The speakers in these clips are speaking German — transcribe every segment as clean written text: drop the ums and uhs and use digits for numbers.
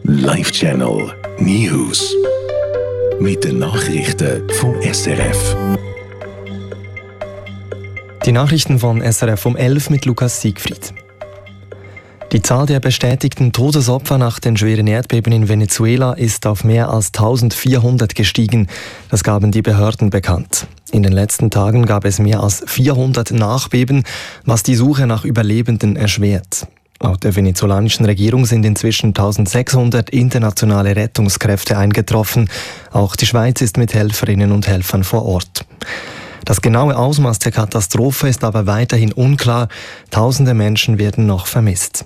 Live Channel News. Mit den Nachrichten vom SRF. Die Nachrichten von SRF um 11 mit Lukas Siegfried. Die Zahl der bestätigten Todesopfer nach den schweren Erdbeben in Venezuela ist auf mehr als 1400 gestiegen. Das gaben die Behörden bekannt. In den letzten Tagen gab es mehr als 400 Nachbeben, was die Suche nach Überlebenden erschwert. Laut der venezolanischen Regierung sind inzwischen 1600 internationale Rettungskräfte eingetroffen. Auch die Schweiz ist mit Helferinnen und Helfern vor Ort. Das genaue Ausmaß der Katastrophe ist aber weiterhin unklar. Tausende Menschen werden noch vermisst.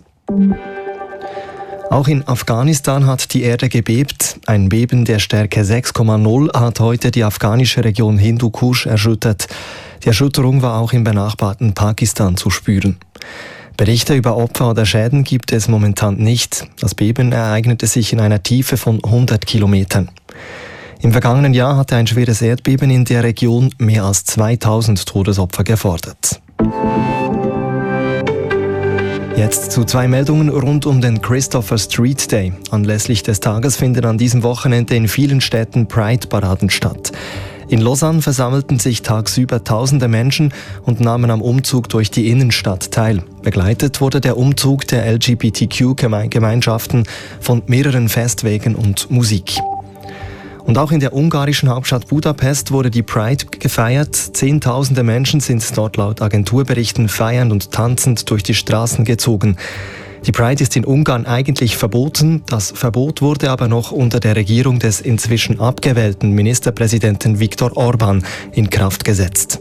Auch in Afghanistan hat die Erde gebebt. Ein Beben der Stärke 6,0 hat heute die afghanische Region Hindu Kusch erschüttert. Die Erschütterung war auch im benachbarten Pakistan zu spüren. Berichte über Opfer oder Schäden gibt es momentan nicht. Das Beben ereignete sich in einer Tiefe von 100 Kilometern. Im vergangenen Jahr hatte ein schweres Erdbeben in der Region mehr als 2000 Todesopfer gefordert. Jetzt zu zwei Meldungen rund um den Christopher Street Day. Anlässlich des Tages finden an diesem Wochenende in vielen Städten Pride-Paraden statt. In Lausanne versammelten sich tagsüber tausende Menschen und nahmen am Umzug durch die Innenstadt teil. Begleitet wurde der Umzug der LGBTQ-Gemeinschaften von mehreren Festwegen und Musik. Und auch in der ungarischen Hauptstadt Budapest wurde die Pride gefeiert. Zehntausende Menschen sind dort laut Agenturberichten feiernd und tanzend durch die Straßen gezogen. Die Pride ist in Ungarn eigentlich verboten. Das Verbot wurde aber noch unter der Regierung des inzwischen abgewählten Ministerpräsidenten Viktor Orbán in Kraft gesetzt.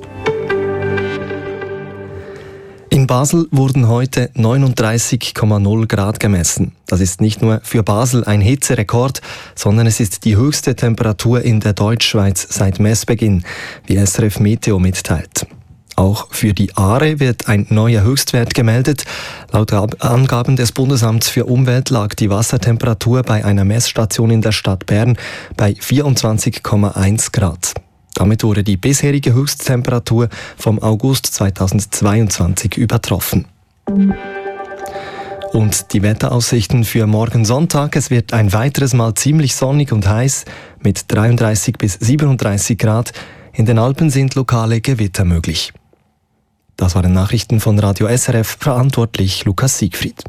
In Basel wurden heute 39,0 Grad gemessen. Das ist nicht nur für Basel ein Hitzerekord, sondern es ist die höchste Temperatur in der Deutschschweiz seit Messbeginn, wie SRF Meteo mitteilt. Auch für die Aare wird ein neuer Höchstwert gemeldet. Laut Angaben des Bundesamts für Umwelt lag die Wassertemperatur bei einer Messstation in der Stadt Bern bei 24,1 Grad. Damit wurde die bisherige Höchsttemperatur vom August 2022 übertroffen. Und die Wetteraussichten für morgen Sonntag. Es wird ein weiteres Mal ziemlich sonnig und heiß mit 33 bis 37 Grad. In den Alpen sind lokale Gewitter möglich. Das waren Nachrichten von Radio SRF, verantwortlich Lukas Siegfried.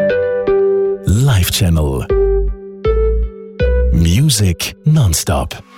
Live Channel Music nonstop.